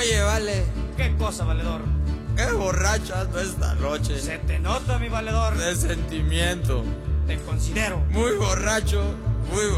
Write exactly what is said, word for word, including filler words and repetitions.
Oye, vale. ¿Qué cosa, valedor? Qué borracho ando esta noche. Se te nota, mi valedor. De sentimiento. Te considero. Muy borracho, muy